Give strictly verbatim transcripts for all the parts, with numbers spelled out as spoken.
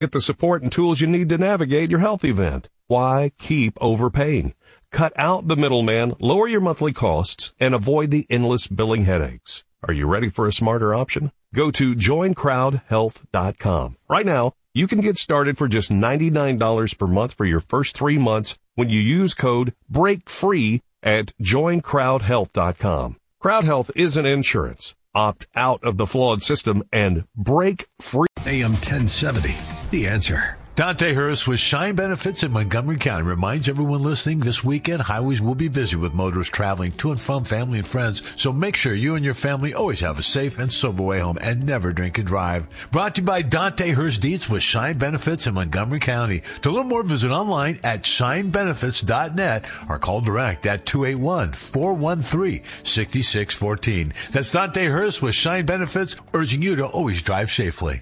Get the support and tools you need to navigate your health event. Why keep overpaying? Cut out the middleman, lower your monthly costs, and avoid the endless billing headaches. Are you ready for a smarter option? Go to join crowd health dot com. Right now, you can get started for just ninety-nine dollars per month for your first three months when you use code BREAKFREE at join crowd health dot com. CrowdHealth isn't insurance. Opt out of the flawed system and break free. A M ten seventy, The Answer. Dante Hurst with Shine Benefits in Montgomery County reminds everyone listening this weekend highways will be busy with motorists traveling to and from family and friends, so make sure you and your family always have a safe and sober way home and never drink and drive. Brought to you by Dante Hurst Dietz with Shine Benefits in Montgomery County. To learn more, visit online at shine benefits dot net or call direct at two eight one, four one three, six six one four. That's Dante Hurst with Shine Benefits, urging you to always drive safely.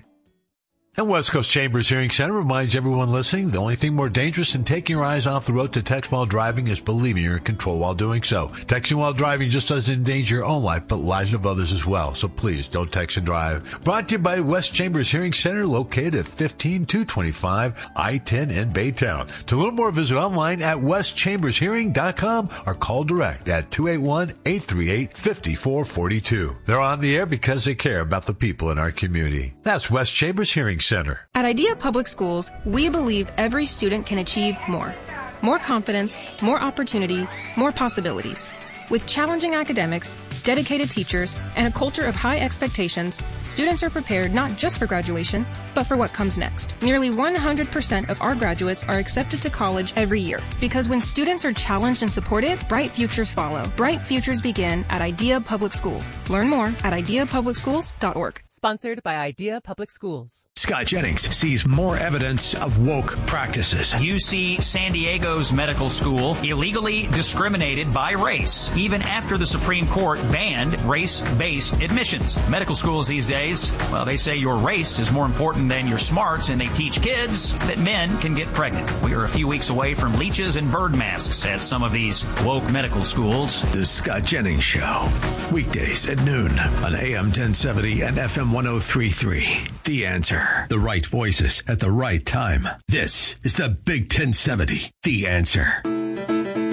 And West Coast Chambers Hearing Center reminds everyone listening, the only thing more dangerous than taking your eyes off the road to text while driving is believing you're in control while doing so. Texting while driving just doesn't endanger your own life, but lives of others as well. So please don't text and drive. Brought to you by West Chambers Hearing Center, located at fifteen two twenty-five I ten in Baytown. To learn more, visit online at west chambers hearing dot com or call direct at two eight one, eight three eight, five four four two. They're on the air because they care about the people in our community. That's West Chambers Hearing Center. At Idea Public Schools, we believe every student can achieve more. More confidence, more opportunity, more possibilities. With challenging academics, dedicated teachers, and a culture of high expectations, students are prepared not just for graduation, but for what comes next. Nearly one hundred percent of our graduates are accepted to college every year. Because when students are challenged and supported, bright futures follow. Bright futures begin at Idea Public Schools. Learn more at idea public schools dot org. Sponsored by Idea Public Schools. Scott Jennings sees more evidence of woke practices. U C San Diego's medical school illegally discriminated by race, even after the Supreme Court banned race-based admissions. Medical schools these days, well, they say your race is more important than your smarts, and they teach kids that men can get pregnant. We are a few weeks away from leeches and bird masks at some of these woke medical schools. The Scott Jennings Show, weekdays at noon on A M ten seventy and F M one oh three point three. The Answer. The right voices at the right time. This is the Big ten seventy. The Answer.